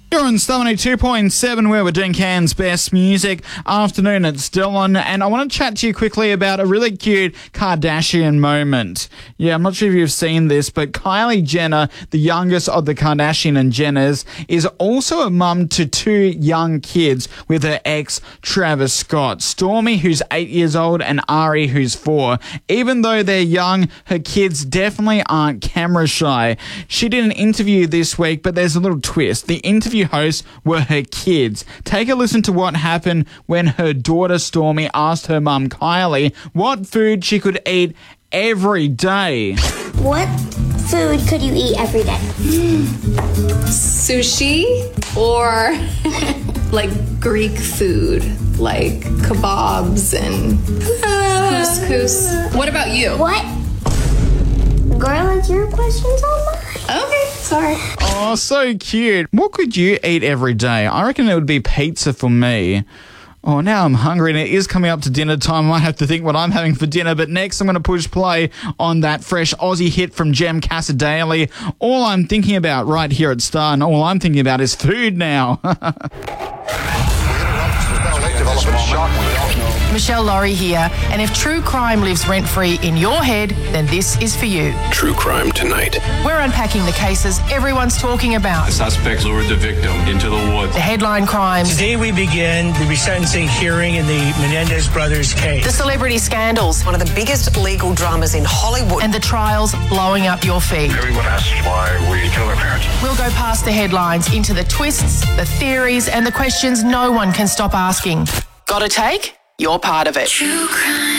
You're on Star 2.7 where we're doing Cairns Best Music. Afternoon, it's Dylan, and I want to chat to you quickly about a really cute Kardashian moment. Yeah, I'm not sure if you've seen this, but Kylie Jenner, the youngest of the Kardashian and Jenners, is also a mum to two young kids with her ex, Travis Scott. Stormi, who's 8 years old, and Ari, who's 4. Even though they're young, her kids definitely aren't camera shy. She did an interview this week, but there's a little twist. The interview hosts were her kids. Take a listen to what happened when her daughter Stormi asked her mum Kylie what food she could eat every day. What food could you eat every day? Sushi or like Greek food, like kebabs and couscous. What about you? What? Girl, it's your questions on mine. Okay, sorry. Oh, so cute. What could you eat every day? I reckon it would be pizza for me. Oh, now I'm hungry and it is coming up to dinner time. I might have to think what I'm having for dinner. But next I'm going to push play on that fresh Aussie hit from Jem Casadale. All I'm thinking about right here at Star, and all I'm thinking about is food now. Michelle Laurie here, and if true crime lives rent-free in your head, then this is for you. True Crime Tonight. We're unpacking the cases everyone's talking about. The suspects lured the victim into the woods. The headline crimes. Today we begin the resentencing hearing in the Menendez brothers case. The celebrity scandals. One of the biggest legal dramas in Hollywood. And the trials blowing up your feed. Everyone asks why we kill our parents. We'll go past the headlines into the twists, the theories, and the questions no one can stop asking. Got a take? You're part of it. True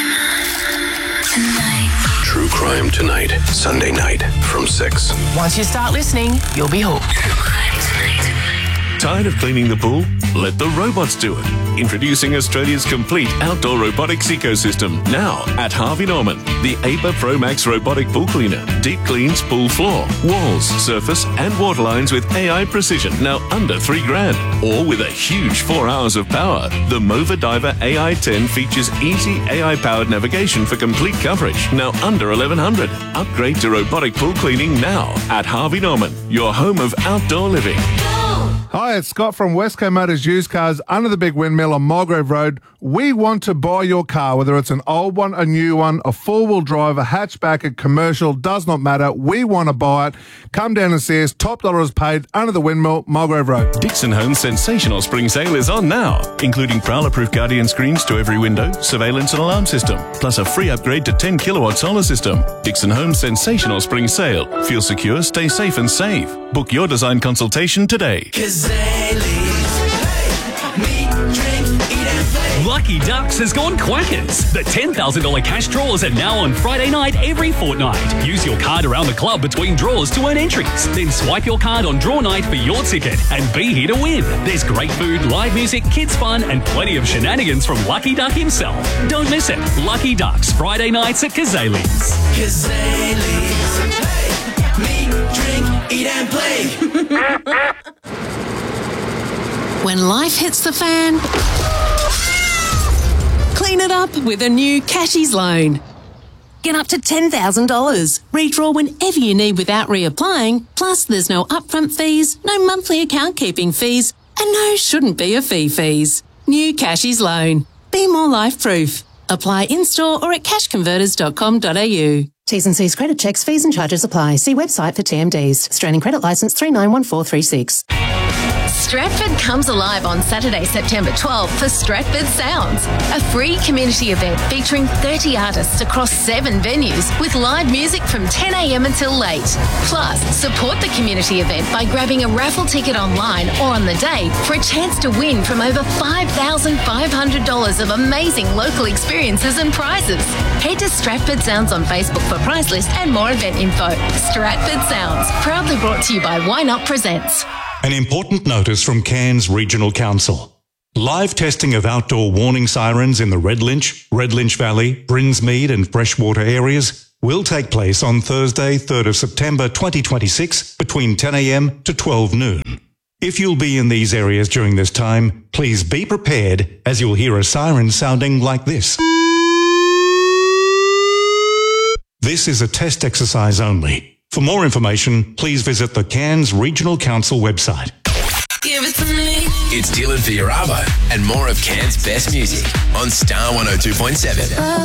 Crime Tonight. Sunday night from 6. Once you start listening, you'll be hooked. Tired of cleaning the pool? Let the robots do it. Introducing Australia's complete outdoor robotics ecosystem. Now at Harvey Norman. The APA Pro Max robotic pool cleaner. Deep cleans pool floor, walls, surface and water lines with AI precision. Now under $3,000. Or with a huge 4 hours of power. The Mova Diver AI 10 features easy AI-powered navigation for complete coverage. Now under $1,100. Upgrade to robotic pool cleaning now at Harvey Norman. Your home of outdoor living. Hi, it's Scott from Westco Motors Used Cars under the big windmill on Mulgrave Road. We want to buy your car, whether it's an old one, a new one, a four-wheel drive, a hatchback, a commercial, does not matter. We want to buy it. Come down and see us. Top dollar is paid under the windmill, Mulgrave Road. Dixon Homes' sensational spring sale is on now, including prowler-proof Guardian screens to every window, surveillance and alarm system, plus a free upgrade to 10 kilowatt solar system. Dixon Homes' sensational spring sale. Feel secure, stay safe and save. Book your design consultation today. Lucky Ducks has gone quackers. The $10,000 cash draws are now on Friday night every fortnight. Use your card around the club between draws to earn entries. Then swipe your card on draw night for your ticket and be here to win. There's great food, live music, kids fun and plenty of shenanigans from Lucky Duck himself. Don't miss it. Lucky Ducks, Friday nights at Kazali's. Kazali's. Hey, meet, drink, eat and play. When life hits the fan, clean it up with a new Cashies loan. Get up to $10,000. Redraw whenever you need without reapplying. Plus, there's no upfront fees, no monthly account keeping fees, and no shouldn't be a fees. New Cashies loan. Be more life-proof. Apply in-store or at cashconverters.com.au. T's and C's credit checks, fees and charges apply. See website for TMDs. Australian Credit Licence 391436. Stratford comes alive on Saturday, September 12th for Stratford Sounds, a free community event featuring 30 artists across 7 venues with live music from 10 a.m. until late. Plus, support the community event by grabbing a raffle ticket online or on the day for a chance to win from over $5,500 of amazing local experiences and prizes. Head to Stratford Sounds on Facebook for prize list and more event info. Stratford Sounds, proudly brought to you by Why Not Presents. An important notice from Cairns Regional Council. Live testing of outdoor warning sirens in the Red Lynch Valley, Brinsmead and Freshwater areas will take place on Thursday, 3rd of September 2026 between 10 a.m. to 12 noon. If you'll be in these areas during this time, please be prepared as you'll hear a siren sounding like this. This is a test exercise only. For more information, please visit the Cairns Regional Council website. Give it to me. It's Dylan Fioravo and more of Cairns' best music on Star 102.7.